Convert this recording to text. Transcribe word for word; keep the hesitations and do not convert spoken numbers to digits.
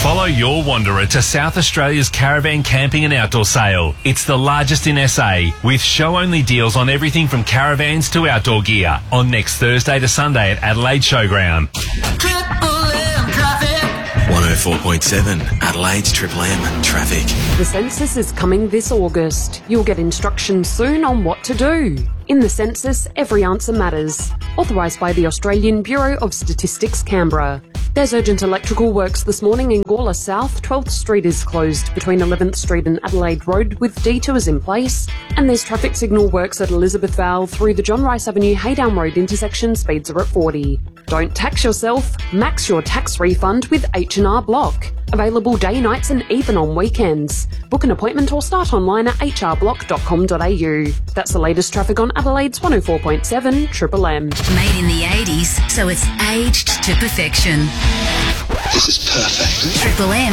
Follow your wanderer to South Australia's Caravan Camping and Outdoor Sale. It's the largest in S A, with show-only deals on everything from caravans to outdoor gear, on next Thursday to Sunday at Adelaide Showground. one oh four point seven, Adelaide's Triple M Traffic. The census is coming this August. You'll get instructions soon on what to do. In the census, every answer matters. Authorised by the Australian Bureau of Statistics, Canberra. There's urgent electrical works this morning in Gawler South. twelfth Street is closed between eleventh Street and Adelaide Road with detours in place. And there's traffic signal works at Elizabeth Vale through the John Rice Avenue Haydown Road intersection. Speeds are at forty. Don't tax yourself. Max your tax refund with H and R Block. Available day, nights and even on weekends. Book an appointment or start online at h r block dot com dot a u. That's the latest traffic on Adelaide's one oh four point seven Triple M. Made in the eighties, so it's aged to perfection. This is perfect. Triple M.